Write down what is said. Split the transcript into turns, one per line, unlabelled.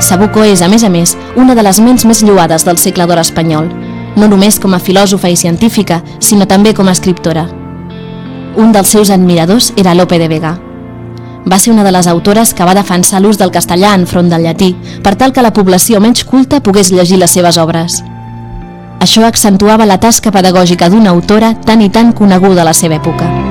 Sabuco és, a més, una de les ments més lloades del segle d'or espanyol, no només com a filòsofa i científica, sinó també com a escriptora. Un dels seus admiradors era Lope de Vega. Va ser una de les autores que va defensar l'ús del castellà enfront del llatí, per tal que la població menys culta pogués llegir les seves obres. Això accentuava la tasca pedagògica d'una autora tan i tan coneguda a la seva època.